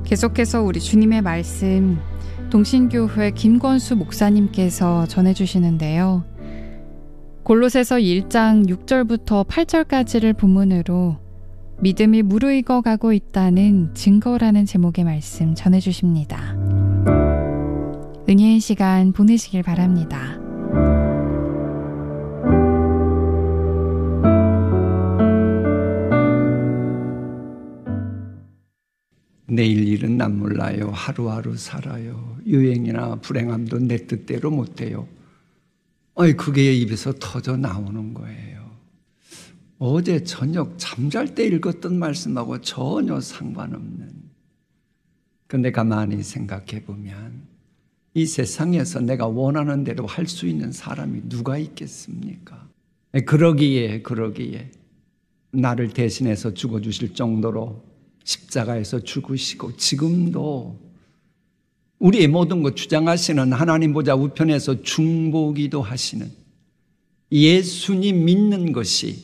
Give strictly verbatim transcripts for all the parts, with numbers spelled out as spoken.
계속해서 우리 주님의 말씀 동신교회 김권수 목사님께서 전해주시는데요. 골로새서 일 장 육 절부터 팔 절까지를 본문으로 믿음이 무르익어 가고 있다는 증거라는 제목의 말씀 전해주십니다. 은혜의 시간 보내시길 바랍니다. 내일 일은 난 몰라요. 하루하루 살아요. 유행이나 불행함도 내 뜻대로 못해요. 아이, 그게 입에서 터져 나오는 거예요. 어제 저녁 잠잘 때 읽었던 말씀하고 전혀 상관없는. 근데 가만히 생각해 보면 이 세상에서 내가 원하는 대로 할 수 있는 사람이 누가 있겠습니까? 그러기에 그러기에 나를 대신해서 죽어주실 정도로 십자가에서 죽으시고 지금도 우리의 모든 것 주장하시는 하나님 보좌 우편에서 중보기도 하시는 예수님 믿는 것이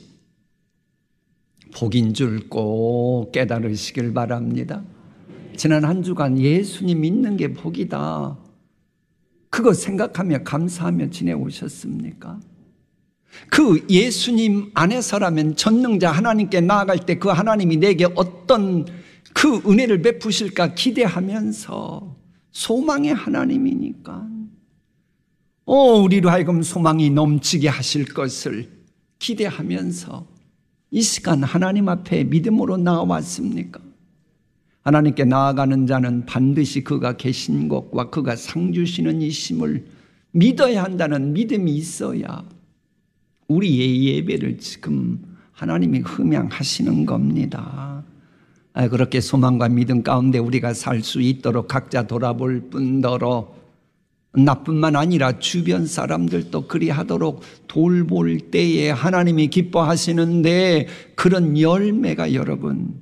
복인 줄 꼭 깨달으시길 바랍니다. 지난 한 주간 예수님 믿는 게 복이다. 그거 생각하며 감사하며 지내오셨습니까? 그 예수님 안에서라면 전능자 하나님께 나아갈 때 그 하나님이 내게 어떤 그 은혜를 베푸실까 기대하면서 소망의 하나님이니까 어, 우리로 하여금 소망이 넘치게 하실 것을 기대하면서 이 시간 하나님 앞에 믿음으로 나아왔습니까? 하나님께 나아가는 자는 반드시 그가 계신 것과 그가 상 주시는 이심을 믿어야 한다는 믿음이 있어야 우리의 예배를 지금 하나님이 흠양하시는 겁니다. 그렇게 소망과 믿음 가운데 우리가 살 수 있도록 각자 돌아볼 뿐더러 나뿐만 아니라 주변 사람들도 그리하도록 돌볼 때에 하나님이 기뻐하시는데 그런 열매가 여러분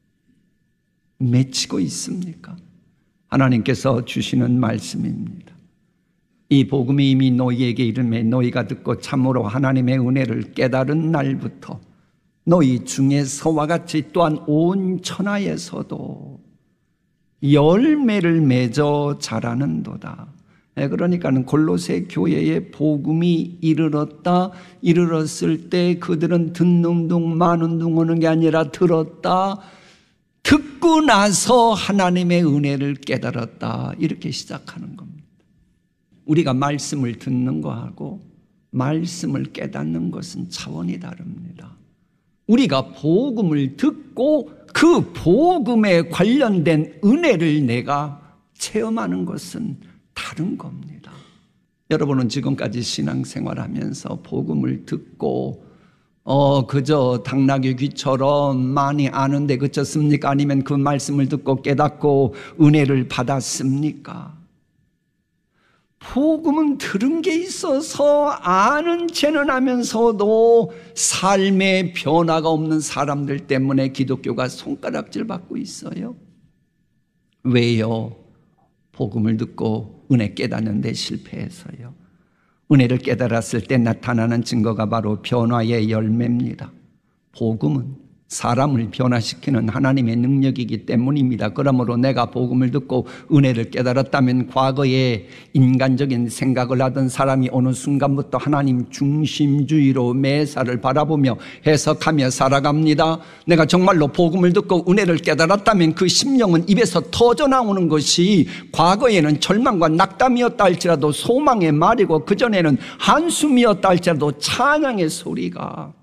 맺히고 있습니까? 하나님께서 주시는 말씀입니다. 이 복음이 이미 너희에게 이르매 너희가 듣고 참으로 하나님의 은혜를 깨달은 날부터 너희 중에서와 같이 또한 온 천하에서도 열매를 맺어 자라는도다. 그러니까는 골로새 교회에 복음이 이르렀다. 이르렀을 때 그들은 듣는 둥 마는 둥 하는 게 아니라 들었다. 듣고 나서 하나님의 은혜를 깨달았다. 이렇게 시작하는 겁니다. 우리가 말씀을 듣는 거하고 말씀을 깨닫는 것은 차원이 다릅니다. 우리가 복음을 듣고 그 복음에 관련된 은혜를 내가 체험하는 것은 다른 겁니다. 여러분은 지금까지 신앙생활하면서 복음을 듣고 어 그저 당나귀 귀처럼 많이 아는데 그쳤습니까? 아니면 그 말씀을 듣고 깨닫고 은혜를 받았습니까? 복음은 들은 게 있어서 아는 채는 하면서도 삶의 변화가 없는 사람들 때문에 기독교가 손가락질 받고 있어요. 왜요? 복음을 듣고 은혜 깨닫는 데 실패해서요. 은혜를 깨달았을 때 나타나는 증거가 바로 변화의 열매입니다. 복음은 사람을 변화시키는 하나님의 능력이기 때문입니다. 그러므로 내가 복음을 듣고 은혜를 깨달았다면 과거에 인간적인 생각을 하던 사람이 어느 순간부터 하나님 중심주의로 매사를 바라보며 해석하며 살아갑니다. 내가 정말로 복음을 듣고 은혜를 깨달았다면 그 심령은 입에서 터져나오는 것이 과거에는 절망과 낙담이었다 할지라도 소망의 말이고 그전에는 한숨이었다 할지라도 찬양의 소리가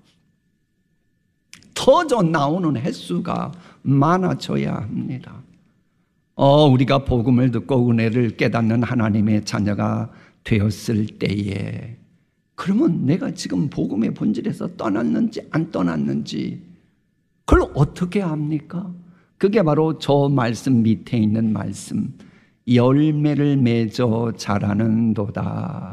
터져 나오는 횟수가 많아져야 합니다. 어, 우리가 복음을 듣고 은혜를 깨닫는 하나님의 자녀가 되었을 때에 그러면 내가 지금 복음의 본질에서 떠났는지 안 떠났는지 그걸 어떻게 압니까? 그게 바로 저 말씀 밑에 있는 말씀 열매를 맺어 자라는도다.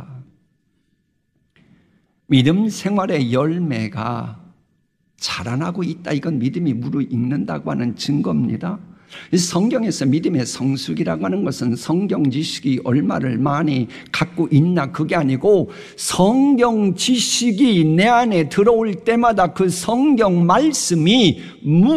믿음 생활의 열매가 자라나고 있다. 이건 믿음이 무르익는다고 하는 증거입니다. 성경에서 믿음의 성숙이라고 하는 것은 성경 지식이 얼마를 많이 갖고 있나 그게 아니고 성경 지식이 내 안에 들어올 때마다 그 성경 말씀이